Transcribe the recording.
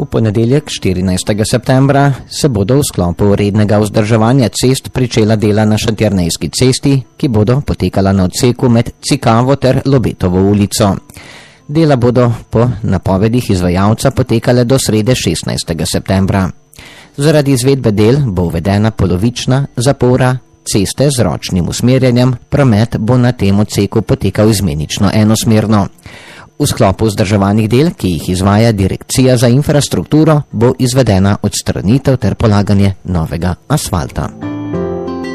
V ponedeljek 14. septembra se bodo v sklopu rednega vzdrževanja cest pričela dela na Šentjernejski cesti, ki bodo potekala na odseku med Cikavo ter Lobetovo ulico. Dela bodo po napovedih izvajalca potekale do srede 16. septembra. Zaradi izvedbe del bo uvedena polovična zapora ceste z ročnim usmerjanjem, promet bo na tem odseku potekal izmenično enosmerno. V sklopu vzdrževanih del, ki jih izvaja Direkcija za infrastrukturo, bo izvedena odstranitev ter polaganje novega asfalta.